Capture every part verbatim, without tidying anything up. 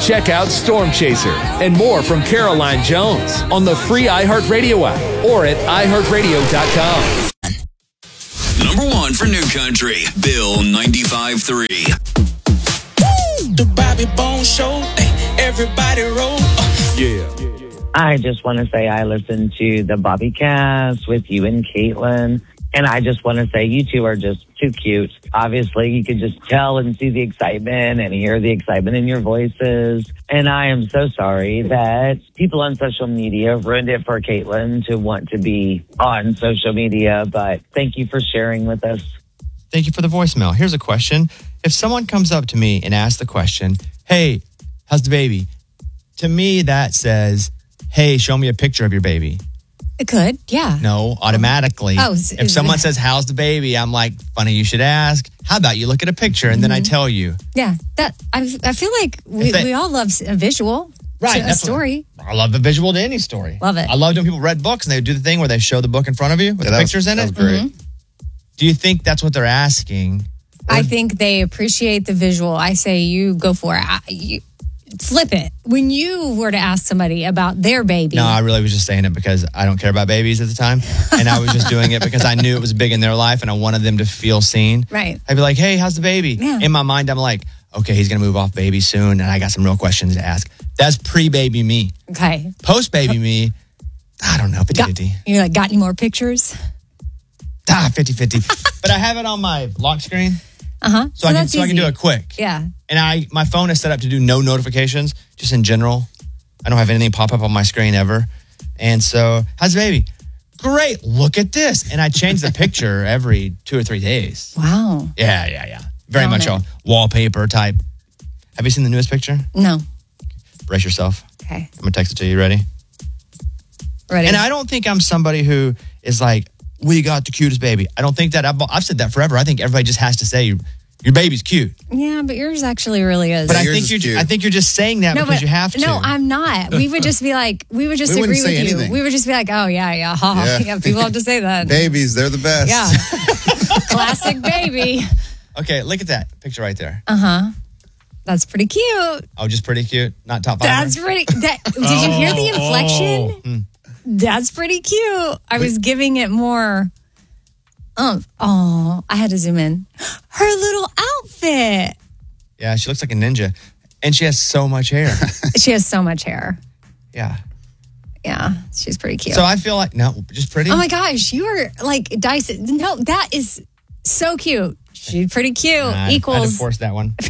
Check out Storm Chaser and more from Caroline Jones on the free iHeartRadio app or at i heart radio dot com. Number one for New Country, Bill ninety-five point three. The Bobby Bone Show, everybody roll. Uh. Yeah. I just want to say I listened to the Bobby Cast with you and Caitlin, and I just want to say you two are just too cute. Obviously, you can just tell and see the excitement and hear the excitement in your voices. And I am so sorry that people on social media ruined it for Caitlin to want to be on social media, but thank you for sharing with us. Thank you for the voicemail. Here's a question. If someone comes up to me and asks the question, hey, how's the baby? To me, that says, hey, show me a picture of your baby. It could, yeah. No, automatically. Oh, if someone says, how's the baby? I'm like, funny you should ask. How about you look at a picture and mm-hmm. then I tell you? Yeah, that I, I feel like we, they, we all love a visual. Right. A story. What, I love a visual to any story. Love it. I love when people read books and they do the thing where they show the book in front of you with yeah, the pictures was, in it. That was great. Mm-hmm. Do you think that's what they're asking? Or I think they appreciate the visual. I say you go for it. I, you, flip it. When you were to ask somebody about their baby. No, I really was just saying it because I don't care about babies at the time. And I was just doing it because I knew it was big in their life and I wanted them to feel seen. Right. I'd be like, hey, how's the baby? Yeah. In my mind, I'm like, okay, he's going to move off baby soon. And I got some real questions to ask. That's pre-baby me. Okay. Post-baby me, I don't know, fifty-fifty. You're like, got any more pictures? Ah, fifty-fifty. But I have it on my lock screen. Uh-huh. So, so, I, can, so I can do it quick. Yeah. And I my phone is set up to do no notifications, just in general. I don't have anything pop up on my screen ever. And so, how's the baby? Great, look at this. And I change the picture every two or three days. Wow. Yeah, yeah, yeah. Very Found much it. a wallpaper type. Have you seen the newest picture? No. Brace yourself. Okay. I'm going to text it to you. Ready? Ready. And I don't think I'm somebody who is like, we got the cutest baby. I don't think that. I've, I've said that forever. I think everybody just has to say, your baby's cute. Yeah, but yours actually really is. But I yours think is you're. cute. I think you're just saying that no, because but, you have to. No, I'm not. We would just be like, we would just We agree wouldn't with say you. anything. We would just be like, oh yeah, yeah, ha, ha. Yeah. yeah. People have to say that. Babies, they're the best. Yeah. Classic baby. Okay, look at that picture right there. Uh huh. That's pretty cute. Oh, just pretty cute. Not top five. That's pretty. That, did you hear the inflection? Hmm. That's pretty cute. I was giving it more. Um. Oh, I had to zoom in. Her little outfit. Yeah, she looks like a ninja, and she has so much hair. She has so much hair. Yeah. Yeah, she's pretty cute. So I feel like no, just pretty. Oh my gosh, you are like Dyson. No, that is so cute. She's pretty cute. Nah, I Equals. had to force that one.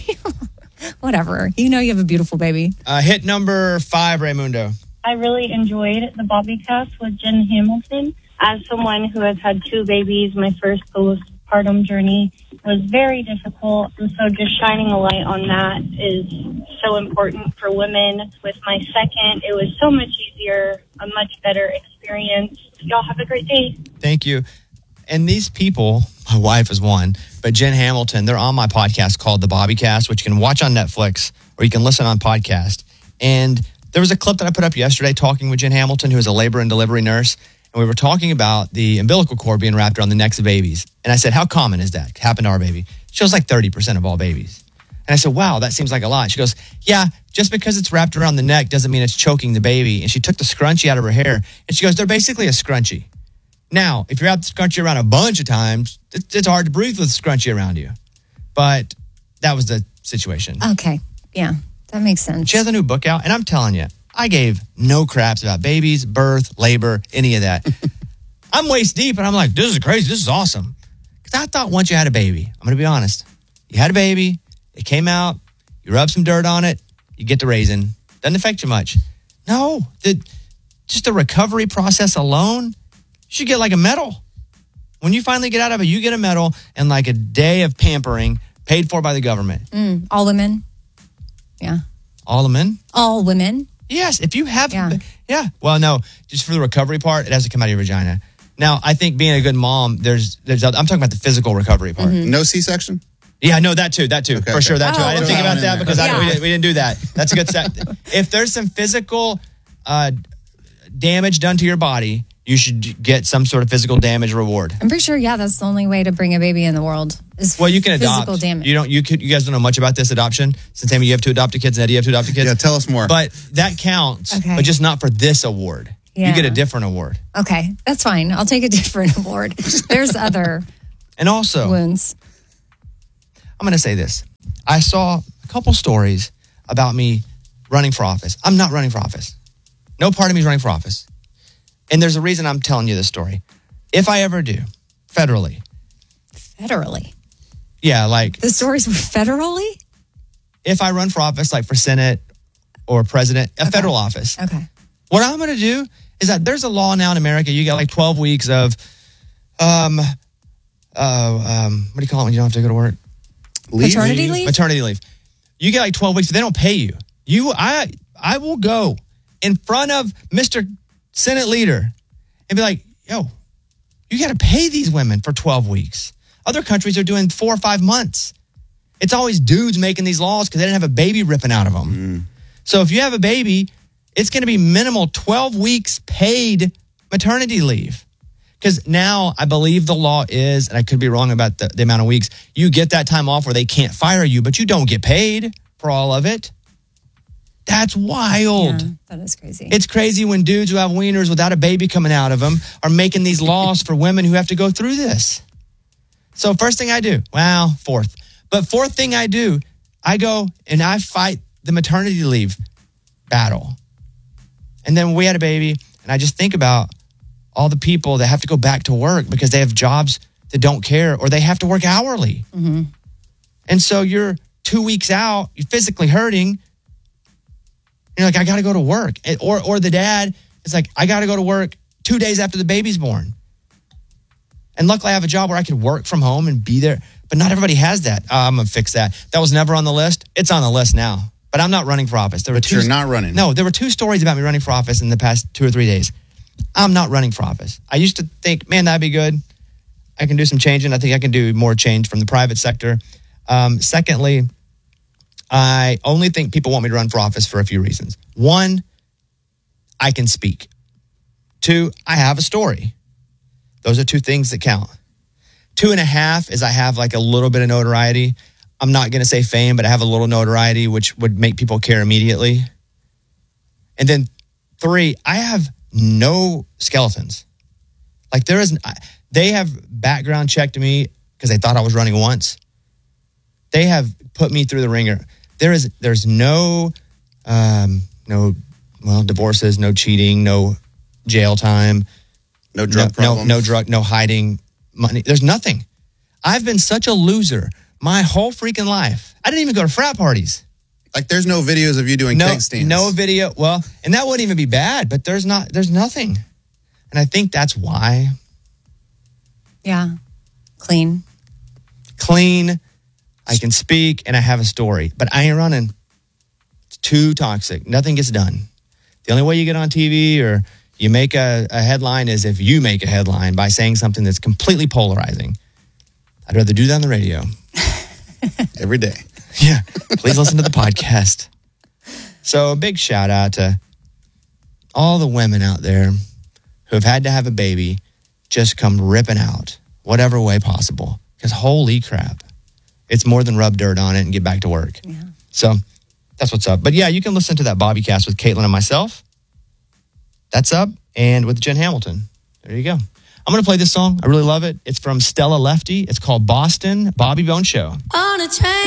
Whatever. You know you have a beautiful baby. Uh, hit number five, Raymundo. I really enjoyed the Bobby Cast with Jen Hamilton. As someone who has had two babies, my first postpartum journey was very difficult. And so just shining a light on that is so important for women. With my second, it was so much easier, a much better experience. Y'all have a great day. Thank you. And these people, my wife is one, but Jen Hamilton, they're on my podcast called The Bobby Cast, which you can watch on Netflix or you can listen on podcast. And there was a clip that I put up yesterday talking with Jen Hamilton, who is a labor and delivery nurse. And we were talking about the umbilical cord being wrapped around the necks of babies. And I said, how common is that? Happened to our baby. She was like thirty percent of all babies. And I said, wow, that seems like a lot. She goes, yeah, just because it's wrapped around the neck doesn't mean it's choking the baby. And she took the scrunchie out of her hair. And she goes, they're basically a scrunchie. Now, if you wrap the scrunchie around a bunch of times, it's, it's hard to breathe with the scrunchie around you. But that was the situation. Okay. Yeah, that makes sense. She has a new book out. And I'm telling you, I gave no craps about babies, birth, labor, any of that. I'm waist deep, and I'm like, this is crazy. This is awesome. Because I thought once you had a baby, I'm going to be honest, you had a baby, it came out, you rub some dirt on it, you get the raisin. Doesn't affect you much. No, the, just the recovery process alone, you should get like a medal. When you finally get out of it, you get a medal and like a day of pampering paid for by the government. Mm, all women. Yeah. All the men? All women. Yes, if you have, Yeah. yeah. Well, no, just for the recovery part, it has to come out of your vagina. Now, I think being a good mom, there's, there's. I'm talking about the physical recovery part. Mm-hmm. No C-section? Yeah, no, that too, that too, Okay, for okay. sure, that too. Oh, I didn't okay. think about that because I, Yeah. we, didn't, we didn't do that. That's a good set. If there's some physical uh, damage done to your body, you should get some sort of physical damage reward. I'm pretty sure, yeah, that's the only way to bring a baby in the world is Well, you can physical adopt. damage. You don't. You could. You guys don't know much about this adoption. Since Amy, you have two adopted kids, and Eddie, you have two adopted kids. Yeah, tell us more. But that counts, Okay. but just not for this award. Yeah. You get a different award. Okay, that's fine. I'll take a different award. There's other And also, wounds. I'm going to say this. I saw a couple stories about me running for office. I'm not running for office. No part of me is running for office. And there's a reason I'm telling you this story. If I ever do, federally. Federally. Yeah, like The stories were federally? if I run for office, like for Senate or president, a federal office. Okay. What I'm going to do is that there's a law now in America. You got like twelve weeks of, um, uh, um, what do you call it when you don't have to go to work? Leave? Maternity leave? Maternity leave. You get like twelve weeks, but they don't pay you. You, I, I will go in front of Mister Senate leader and be like, yo, you got to pay these women for twelve weeks. Other countries are doing four or five months. It's always dudes making these laws because they didn't have a baby ripping out of them. Mm. So if you have a baby, it's going to be minimal twelve weeks paid maternity leave. Because now I believe the law is, and I could be wrong about the, the amount of weeks, you get that time off where they can't fire you, but you don't get paid for all of it. That's wild. Yeah, that is crazy. It's crazy when dudes who have wieners without a baby coming out of them are making these laws for women who have to go through this. So first thing I do, well, fourth. But fourth thing I do, I go and I fight the maternity leave battle. And then we had a baby, and I just think about all the people that have to go back to work because they have jobs that don't care or they have to work hourly. Mm-hmm. And so you're two weeks out, you're physically hurting. You're like, I got to go to work. And- Or, or the dad is like, I got to go to work two days after the baby's born. And luckily I have a job where I could work from home and be there. But not everybody has that. Uh, I'm going to fix that. That was never on the list. It's on the list now. But I'm not running for office. There were But two, you're not running. No, there were two stories about me running for office in the past two or three days. I'm not running for office. I used to think, man, that'd be good. I can do some changing. I think I can do more change from the private sector. Um, secondly, I only think people want me to run for office for a few reasons. One, I can speak. Two, I have a story. Those are two things that count. Two and a half is I have like a little bit of notoriety. I'm not going to say fame, but I have a little notoriety, which would make people care immediately. And then three, I have no skeletons. Like there is, they have background checked me because they thought I was running once. They have put me through the ringer. There is, there's no, um, no, well, divorces, no cheating, no jail time, No drug no, no, problems. no drug, no hiding money. There's nothing. I've been such a loser my whole freaking life. I didn't even go to frat parties. Like there's no videos of you doing No, keg stands. no video. Well, and that wouldn't even be bad, but there's not, there's nothing. And I think that's why. Yeah. Clean. Clean, I can speak, and I have a story, but I ain't running. It's too toxic. Nothing gets done. The only way you get on T V or you make a, a headline is if you make a headline by saying something that's completely polarizing. I'd rather do that on the radio. Every day. Yeah. Please listen to the podcast. So a big shout out to all the women out there who have had to have a baby just come ripping out whatever way possible. Because holy crap, it's more than rub dirt on it and get back to work. Yeah. So that's what's up. But yeah, you can listen to that Bobby Cast with Caitlin and myself. That's up. And with Jen Hamilton. There you go. I'm going to play this song. I really love it. It's from Stella Lefty. It's called Boston Bobby Bone Show. On a train.